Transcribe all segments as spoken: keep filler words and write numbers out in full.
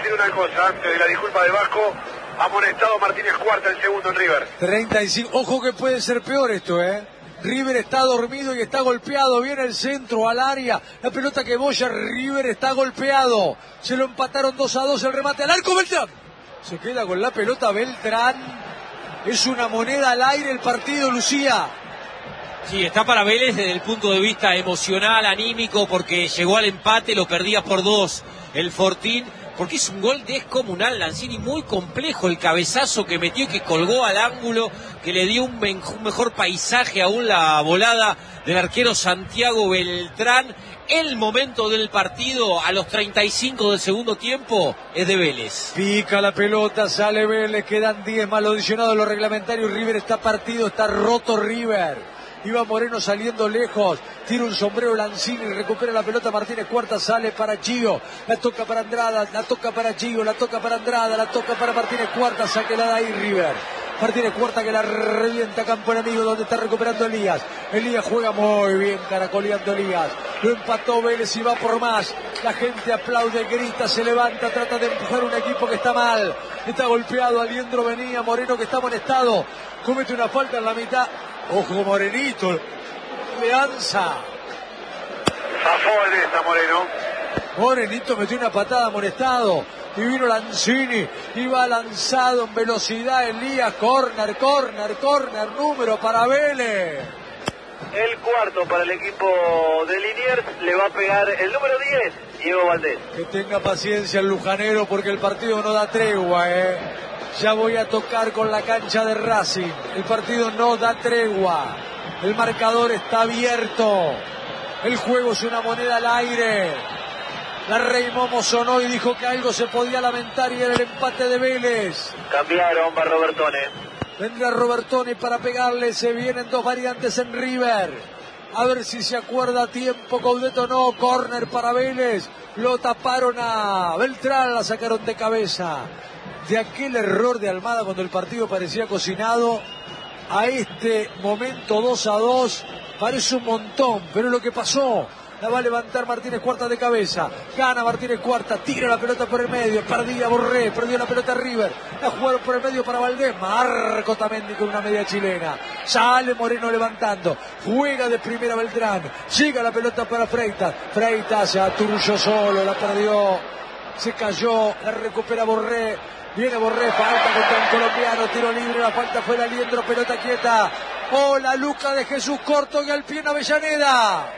decir una cosa antes de la disculpa de Vasco. Amonestado Martínez Cuarta, el segundo en River. treinta y cinco. Ojo que puede ser peor esto, ¿eh? River está dormido y está golpeado. Viene el centro al área. La pelota que boya. River está golpeado. Se lo empataron dos a dos. El remate al arco. Beltrán. Se queda con la pelota Beltrán. Es una moneda al aire el partido, Lucía. Sí, está para Vélez desde el punto de vista emocional, anímico, porque llegó al empate, lo perdía por dos el Fortín, porque es un gol descomunal, Lanzini, muy complejo, el cabezazo que metió y que colgó al ángulo, que le dio un, un mejor paisaje aún la volada del arquero Santiago Beltrán. El momento del partido a los treinta y cinco del segundo tiempo es de Vélez. Pica la pelota, sale Vélez, quedan diez más lo adicionado de los reglamentarios. River está partido, está roto River. Iba Moreno saliendo lejos, tira un sombrero Lanzini, recupera la pelota Martínez Cuarta, sale para Gio, la toca para Andrada, la toca para Gio, la toca para Andrada, la toca para Martínez Cuarta, sáquela de ahí River. Martínez Cuarta que la revienta campo enemigo donde está recuperando Elías. Elías juega muy bien, caracoleando Elías. Lo empató Vélez y va por más. La gente aplaude, grita, se levanta, trata de empujar un equipo que está mal. Está golpeado, Aliendro venía, Moreno que está amonestado. Comete una falta en la mitad. Ojo Morenito, Leanza. Zafó en esta Moreno. Morenito metió una patada amonestado. Y vino Lanzini, iba lanzado en velocidad Elías, córner, córner, córner, número para Vélez. El cuarto para el equipo de Liniers, le va a pegar el número diez, Diego Valdés. Que tenga paciencia el lujanero porque el partido no da tregua, eh. Ya voy a tocar con la cancha de Racing, el partido no da tregua, el marcador está abierto, el juego es una moneda al aire. La Rey Momo sonó y dijo que algo se podía lamentar y era el empate de Vélez. Cambiaron, va Robertone. Vendrá Robertone para pegarle, se vienen dos variantes en River. A ver si se acuerda a tiempo, Coudet no, córner para Vélez. Lo taparon a Beltrán, la sacaron de cabeza. De aquel error de Almada cuando el partido parecía cocinado, a este momento dos a dos, parece un montón, pero es lo que pasó. La va a levantar Martínez Cuarta de cabeza. Gana Martínez Cuarta, tira la pelota por el medio. Perdía Borré, perdió la pelota River. La jugaron por el medio para Valdés. Marco Tamendi con una media chilena. Sale Moreno levantando. Juega de primera Beltrán. Llega la pelota para Freitas. Freitas se aturulló solo, la perdió. Se cayó, la recupera Borré. Viene Borré, falta contra el colombiano. Tiro libre, la falta fue la Liendro, pelota quieta. Oh, la Luca de Jesús Corto y al pie en Avellaneda.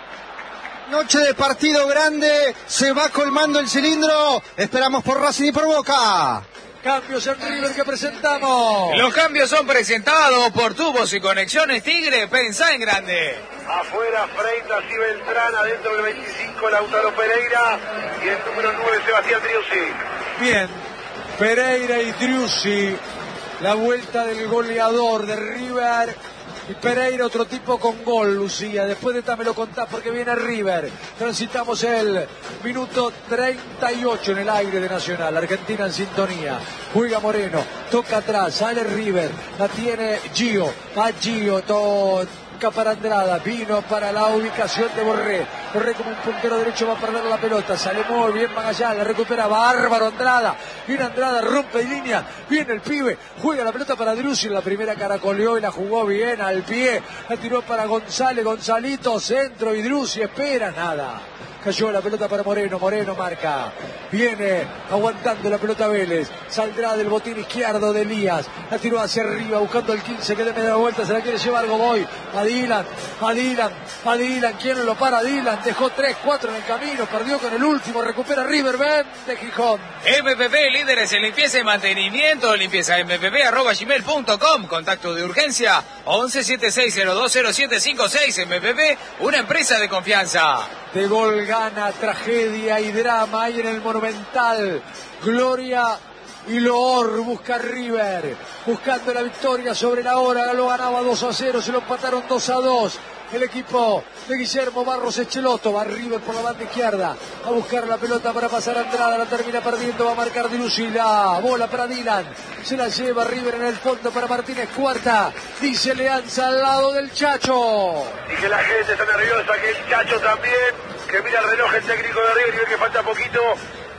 Noche de partido grande, se va colmando el cilindro, esperamos por Racing y por Boca. Cambios en River que presentamos. Los cambios son presentados por Tubos y Conexiones Tigre, pensá en grande. Afuera Freitas y Beltrán, adentro del veinticinco Lautaro Pereira y el número nueve Sebastián Driussi. Bien, Pereira y Driussi, la vuelta del goleador de River. Y Pereira, otro tipo con gol, Lucía. Después de esta me lo contás porque viene River. Transitamos el minuto treinta y ocho en el aire de Nacional. Argentina en sintonía. Juega Moreno, toca atrás, sale River. La tiene Gio. Va Gio, toca para Andrada. Vino para la ubicación de Borré. Borré como un puntero derecho va a perder la pelota. Sale muy bien Magallanes, la recupera bárbaro Andrada. Viene Andrada, rompe línea. Viene el pibe, juega la pelota para Driussi. La primera caracoleó y la jugó bien al pie. La tiró para González, Gonzalito, centro y Driussi espera nada. Cayó la pelota para Moreno, Moreno marca. Viene aguantando la pelota Vélez. Saldrá del botín izquierdo de Elías. La tiró hacia arriba buscando el quince que de media vuelta. Se la quiere llevar Godoy. A Dylan, a Dylan, a Dylan. ¿Quién lo para? Dylan. Dejó tres, cuatro en el camino. Perdió con el último. Recupera River. Vende Gijón. M P P, líderes en limpieza y mantenimiento. Limpieza m p p arroba gmail punto com. Contacto de urgencia once setenta y seis cero dos cero siete cinco seis. M P P, una empresa de confianza. De gol gana, tragedia y drama ahí en el Monumental. Gloria y Loor busca River, buscando la victoria sobre la hora. Lo ganaba dos a cero, se lo empataron dos a dos. El equipo de Guillermo Barros Echeloto. Va River por la banda izquierda a buscar la pelota para pasar a Andrada. La termina perdiendo, va a marcar Driussi. La bola para Dylan. Se la lleva River en el fondo para Martínez Cuarta. Dice Leanza al lado del Chacho. Y que la gente está nerviosa, que el Chacho también. Que mira el reloj el técnico de River y ve que falta poquito.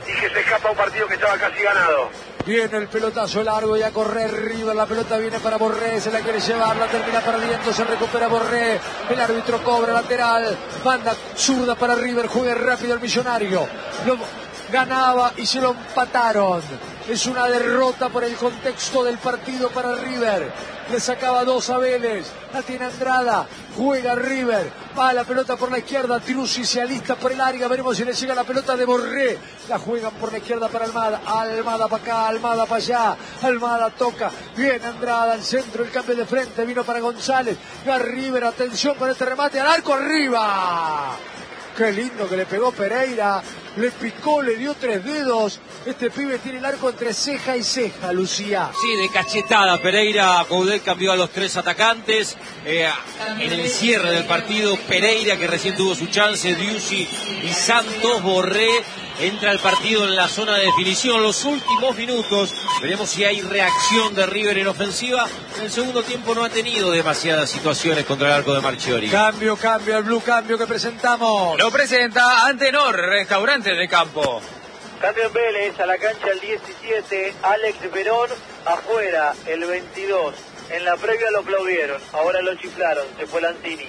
y que se escapa un partido que estaba casi ganado. Viene el pelotazo largo y a correr River, la pelota viene para Borré, se la quiere llevar, la termina perdiendo, se recupera Borré, el árbitro cobra lateral, banda zurda para River, juega rápido el Millonario, lo ganaba y se lo empataron. Es una derrota por el contexto del partido para River. Le sacaba dos a Vélez. La tiene Andrada. Juega River. Va la pelota por la izquierda. Triussi se alista por el área. Veremos si le llega la pelota de Borré. La juegan por la izquierda para Almada. Almada para acá. Almada para allá. Almada toca. Viene Andrada al centro. El cambio de frente. Vino para González. Va River. Atención con este remate. Al arco arriba. Qué lindo que le pegó Pereira. Le picó, le dio tres dedos. Este pibe tiene el arco entre ceja y ceja, Lucía. Sí, de cachetada. Pereira, Coudet cambió a los tres atacantes. Eh, en el cierre del partido, Pereira, que recién tuvo su chance, Driussi y Santos. Borré entra al partido en la zona de definición. Los últimos minutos, veremos si hay reacción de River en ofensiva. En el segundo tiempo no ha tenido demasiadas situaciones contra el arco de Marchiori. Cambio, cambio, el blue cambio que presentamos. Lo presenta Antenor, restaurante de campo. Cambio en Vélez, a la cancha el diecisiete, Alex Verón, afuera el veintidós. En la previa lo aplaudieron, ahora lo chiflaron, se fue Lanzini.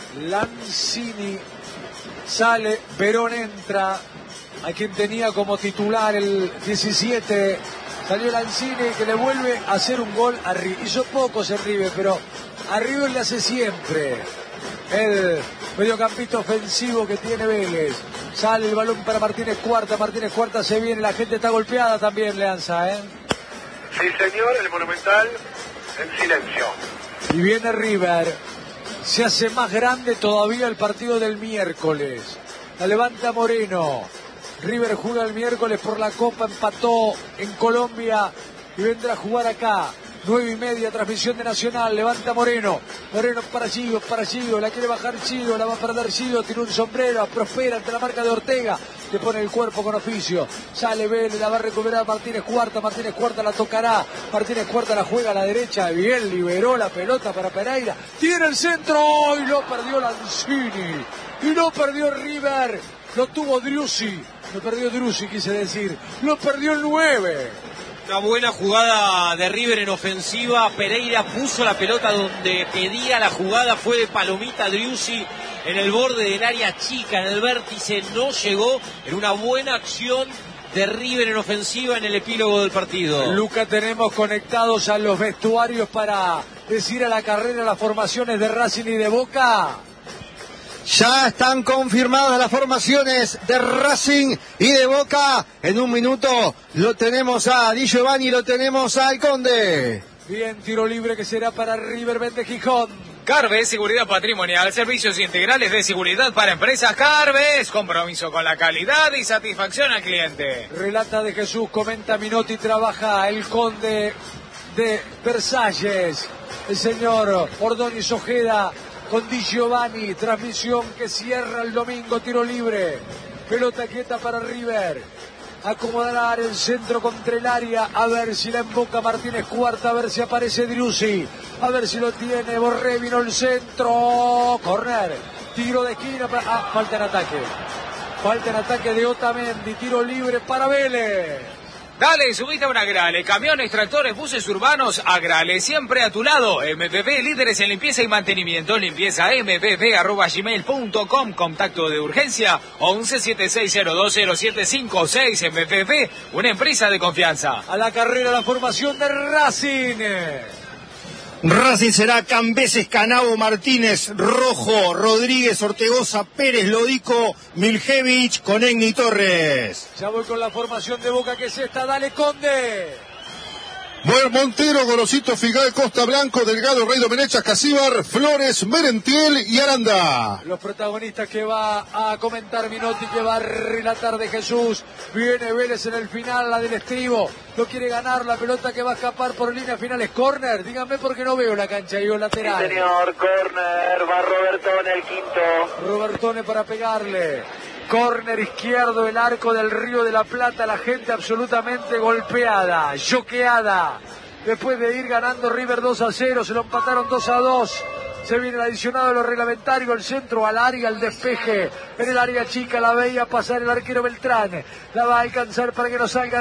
Lanzini sale, Verón entra. A quien tenía como titular el diecisiete, salió Lanzini, que le vuelve a hacer un gol a River. Hizo pocos en River, pero a River le hace siempre. El mediocampista ofensivo que tiene Vélez. Sale el balón para Martínez Cuarta. Martínez Cuarta se viene. La gente está golpeada también, Leanza, ¿eh? Sí, señor, el Monumental en silencio. Y viene River. Se hace más grande todavía el partido del miércoles. La levanta Moreno. River juega el miércoles por la Copa. Empató en Colombia y vendrá a jugar acá. Nueve y media, transmisión de Nacional, levanta Moreno, Moreno para Gigo, para Gigo, la quiere bajar Gigo, la va a perder Gigo, tiene un sombrero, prospera ante la marca de Ortega, que pone el cuerpo con oficio, sale Vélez, la va a recuperar Martínez Cuarta, Martínez Cuarta la tocará, Martínez Cuarta la juega a la derecha, bien, liberó la pelota para Pereira, tiene el centro, y lo perdió Lanzini, y lo perdió River, lo tuvo Driussi, lo perdió Driussi quise decir, lo perdió el nueve. Una buena jugada de River en ofensiva. Pereira puso la pelota donde pedía la jugada. Fue de palomita Driussi en el borde del área chica, en el vértice. No llegó. En una buena acción de River en ofensiva en el epílogo del partido. Luca, tenemos conectados a los vestuarios para decir a la carrera las formaciones de Racing y de Boca. Ya están confirmadas las formaciones de Racing y de Boca. En un minuto lo tenemos a Di Giovanni, lo tenemos al Conde. Bien, tiro libre que será para River, vende Gijón. Carves, seguridad patrimonial, servicios integrales de seguridad para empresas. Carves, compromiso con la calidad y satisfacción al cliente. Relata de Jesús, comenta Minotti, trabaja el Conde de Versalles. El señor Ordóñez Ojeda con Di Giovanni, transmisión que cierra el domingo, tiro libre, pelota quieta para River, acomodará el centro contra el área, a ver si la emboca Martínez Cuarta, a ver si aparece Driussi, a ver si lo tiene, Borré, vino el centro, corner, tiro de esquina, para... ah, falta en ataque, falta en ataque de Otamendi, tiro libre para Vélez. Dale, subite a un Agrale, camiones, tractores, buses urbanos, Agrale, siempre a tu lado. M P P, líderes en limpieza y mantenimiento, limpieza m p p arroba gmail punto com, contacto de urgencia once siete seis cero dos cero siete cinco seis. M P P, una empresa de confianza. A la carrera la formación de Racing. Racing será Cambeses, Canavo, Martínez, Rojo, Rodríguez, Ortegoza, Pérez, Lodico, Miljevich, Conegni, Torres. Ya voy con la formación de Boca, que es esta, dale Conde. Bueno, Montero, Gorosito, Figal, Costa Blanco, Delgado, Rey Domenech, Casíbar, Flores, Merentiel y Aranda. Los protagonistas que va a comentar Minotti, que va a relatar de Jesús. Viene Vélez en el final, la del estribo. Lo quiere ganar, la pelota que va a escapar por líneas finales. Corner, díganme porque no veo la cancha, yo lateral. Sí, señor, corner, va Robertone el quinto. Robertone para pegarle. Córner izquierdo, el arco del Río de la Plata, la gente absolutamente golpeada, choqueada. Después de ir ganando River dos a cero, se lo empataron dos a dos. Se viene el adicionado de lo reglamentario, el centro al área, el despeje. En el área chica la veía pasar el arquero Beltrán. La va a alcanzar para que no salga